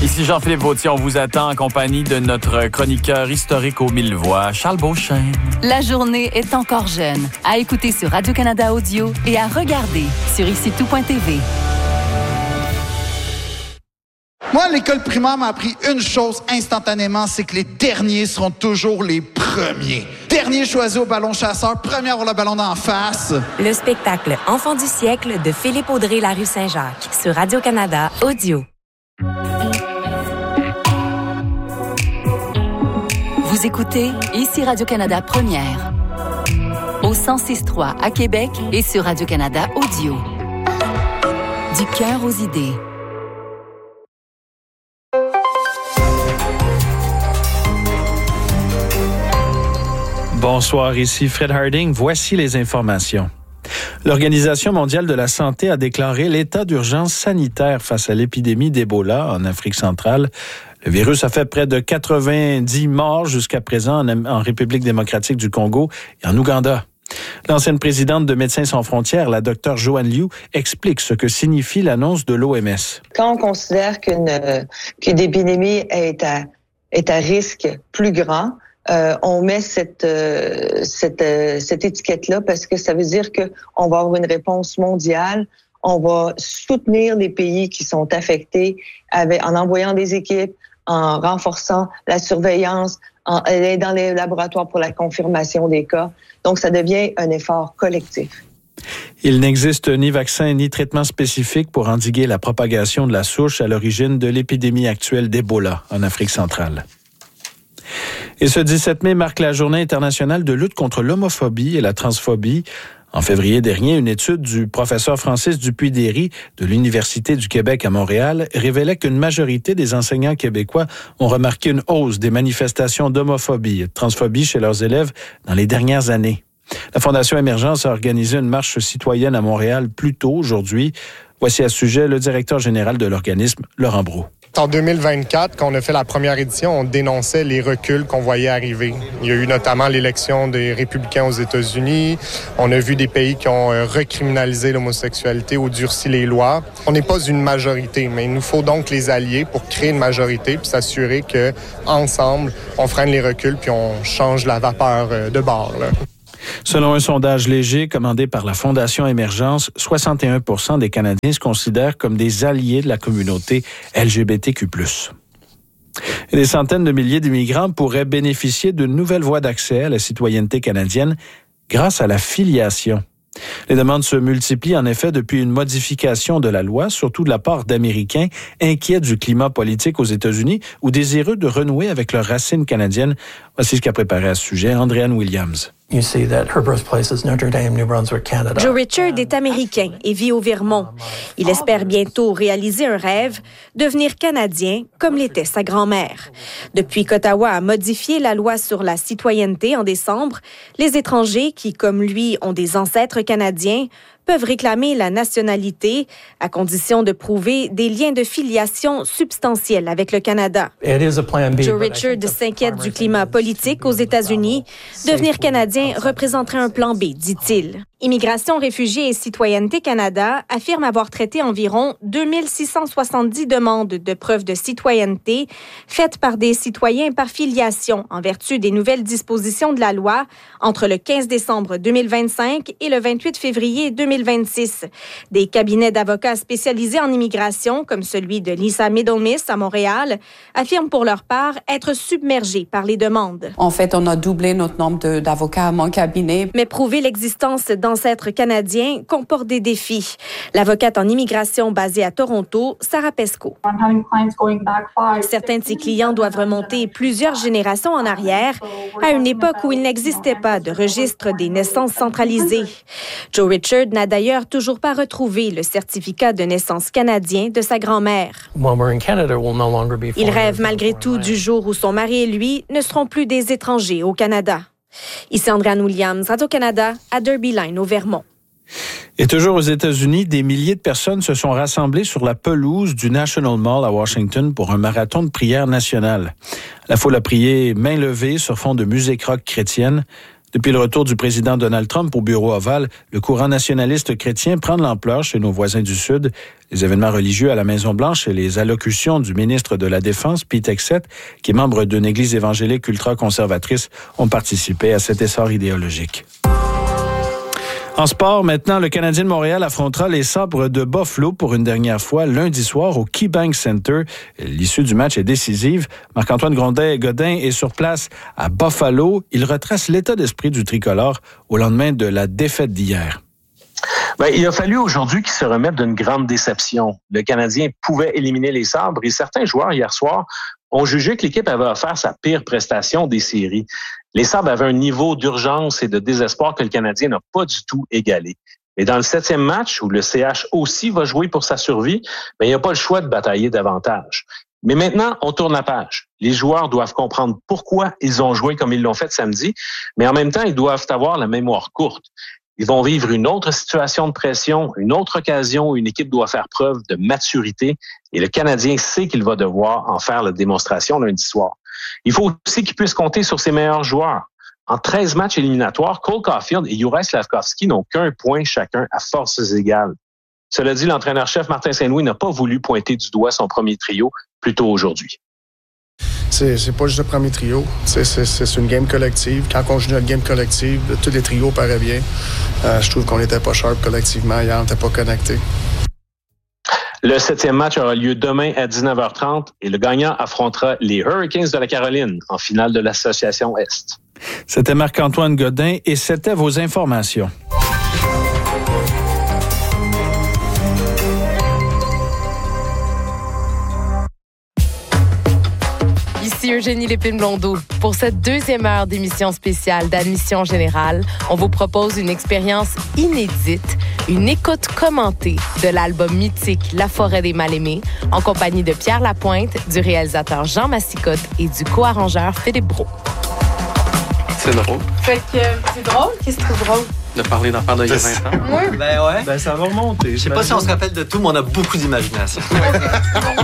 Ici Jean-Philippe Vautier, on vous attend en compagnie de notre chroniqueur historique aux 1000 voix, Charles Beauchesne. La journée est encore jeune. À écouter sur Radio-Canada Audio et à regarder sur icitout.tv. Moi, l'école primaire m'a appris une chose instantanément, c'est que les derniers seront toujours les premiers. Dernier choisi au ballon chasseur, premier à avoir le ballon d'en face. Le spectacle Enfant du siècle de Philippe Audrey La Rue Saint-Jacques sur Radio-Canada Audio. Vous écoutez ici Radio-Canada Première. Au 106.3 à Québec et sur Radio-Canada Audio. Du cœur aux idées. Bonsoir, ici Fred Harding. Voici les informations. L'Organisation mondiale de la santé a déclaré l'état d'urgence sanitaire face à l'épidémie d'Ebola en Afrique centrale. Le virus a fait près de 90 morts jusqu'à présent en République démocratique du Congo et en Ouganda. L'ancienne présidente de Médecins sans frontières, la Dr Joanne Liu, explique ce que signifie l'annonce de l'OMS. Quand on considère qu'une épidémie est à risque plus grand, on met cette étiquette-là parce que ça veut dire que on va avoir une réponse mondiale. On va soutenir les pays qui sont affectés en envoyant des équipes, en renforçant la surveillance, en aidant les laboratoires pour la confirmation des cas. Donc, ça devient un effort collectif. Il n'existe ni vaccin ni traitement spécifique pour endiguer la propagation de la souche à l'origine de l'épidémie actuelle d'Ebola en Afrique centrale. Et ce 17 mai marque la Journée internationale de lutte contre l'homophobie et la transphobie. En février dernier, une étude du professeur Francis Dupuy-Derry de l'Université du Québec à Montréal révélait qu'une majorité des enseignants québécois ont remarqué une hausse des manifestations d'homophobie et de transphobie chez leurs élèves dans les dernières années. La Fondation Émergence a organisé une marche citoyenne à Montréal plus tôt aujourd'hui. Voici à ce sujet le directeur général de l'organisme, Laurent Brault. En 2024, quand on a fait la première édition, on dénonçait les reculs qu'on voyait arriver. Il y a eu notamment l'élection des républicains aux États-Unis. On a vu des pays qui ont recriminalisé l'homosexualité ou durci les lois. On n'est pas une majorité, mais il nous faut donc les allier pour créer une majorité puis s'assurer qu'ensemble, on freine les reculs puis on change la vapeur de bord, là. Selon un sondage léger commandé par la Fondation Émergence, 61% des Canadiens se considèrent comme des alliés de la communauté LGBTQ+. Et des centaines de milliers d'immigrants pourraient bénéficier d'une nouvelle voie d'accès à la citoyenneté canadienne grâce à la filiation. Les demandes se multiplient en effet depuis une modification de la loi, surtout de la part d'Américains inquiets du climat politique aux États-Unis ou désireux de renouer avec leurs racines canadiennes. Voici ce qu'a préparé à ce sujet Andréanne Williams. You see that her birthplace is Notre Dame, New Brunswick, Canada. Joe Richard est américain et vit au Vermont. Il espère bientôt réaliser un rêve, devenir canadien comme l'était sa grand-mère. Depuis qu'Ottawa a modifié la loi sur la citoyenneté en décembre, les étrangers qui, comme lui, ont des ancêtres canadiens, peuvent réclamer la nationalité à condition de prouver des liens de filiation substantiels avec le Canada. Joe Richard s'inquiète du climat politique aux États-Unis. Devenir canadien représenterait un plan B, dit-il. Immigration, réfugiés et Citoyenneté Canada affirme avoir traité environ 2670 demandes de preuve de citoyenneté faites par des citoyens par filiation en vertu des nouvelles dispositions de la loi entre le 15 décembre 2025 et le 28 février 2026. Des cabinets d'avocats spécialisés en immigration, comme celui de Lisa Middlemiss à Montréal, affirment pour leur part être submergés par les demandes. En fait, on a doublé notre nombre d'avocats à mon cabinet. Mais prouver l'existence d'ancêtres canadiens comporte des défis. L'avocate en immigration basée à Toronto, Sarah Pesco. Certains de ses clients doivent remonter plusieurs générations en arrière, à une époque où il n'existait pas de registre des naissances centralisé. Joe Richard n'a d'ailleurs toujours pas retrouvé le certificat de naissance canadien de sa grand-mère. Il rêve malgré tout du jour où son mari et lui ne seront plus des étrangers au Canada. Ici Andréanne Williams, Radio-Canada, à Derby Line, au Vermont. Et toujours aux États-Unis, des milliers de personnes se sont rassemblées sur la pelouse du National Mall à Washington pour un marathon de prière nationale. La foule a prié main levée sur fond de musique rock chrétienne. Depuis le retour du président Donald Trump au bureau ovale, le courant nationaliste chrétien prend de l'ampleur chez nos voisins du Sud. Les événements religieux à la Maison-Blanche et les allocutions du ministre de la Défense, Pete Hegseth, qui est membre d'une église évangélique ultra-conservatrice, ont participé à cet essor idéologique. En sport, maintenant, le Canadien de Montréal affrontera les Sabres de Buffalo pour une dernière fois lundi soir au KeyBank Center. L'issue du match est décisive. Marc-Antoine Godin est sur place à Buffalo. Il retrace l'état d'esprit du tricolore au lendemain de la défaite d'hier. Il a fallu aujourd'hui qu'ils se remettent d'une grande déception. Le Canadien pouvait éliminer les Sabres et certains joueurs hier soir ont jugé que l'équipe avait offert sa pire prestation des séries. Les Sabres avaient un niveau d'urgence et de désespoir que le Canadien n'a pas du tout égalé. Mais dans le 7e match, où le CH aussi va jouer pour sa survie, il n'y a pas le choix de batailler davantage. Mais maintenant, on tourne la page. Les joueurs doivent comprendre pourquoi ils ont joué comme ils l'ont fait samedi, mais en même temps, ils doivent avoir la mémoire courte. Ils vont vivre une autre situation de pression, une autre occasion où une équipe doit faire preuve de maturité et le Canadien sait qu'il va devoir en faire la démonstration lundi soir. Il faut aussi qu'il puisse compter sur ses meilleurs joueurs. En 13 matchs éliminatoires, Cole Caulfield et Juraj Slafkovský n'ont qu'un point chacun à forces égales. Cela dit, l'entraîneur-chef Martin Saint-Louis n'a pas voulu pointer du doigt son premier trio plus tôt aujourd'hui. C'est pas juste le premier trio. C'est une game collective. Quand on joue notre game collective, tous les trios paraissent bien. Je trouve qu'on n'était pas sharp collectivement hier, on n'était pas connectés. Le 7e match aura lieu demain à 19h30 et le gagnant affrontera les Hurricanes de la Caroline en finale de l'Association Est. C'était Marc-Antoine Godin et c'était vos informations. Ici Eugénie Lépine-Blondeau. Pour cette 2e heure d'émission spéciale d'Admission Générale, on vous propose une expérience inédite, une écoute commentée de l'album mythique La Forêt des Mal-Aimés, en compagnie de Pierre Lapointe, du réalisateur Jean Massicotte et du co-arrangeur Philippe Brault. C'est drôle. Fait que c'est drôle? Qu'est-ce que tu trouves drôle? De parler d'affaires d'il y a 20 ans. Oui. Ben ouais. Ben ça va remonter. Je sais pas si on se rappelle de tout, mais on a beaucoup d'imagination.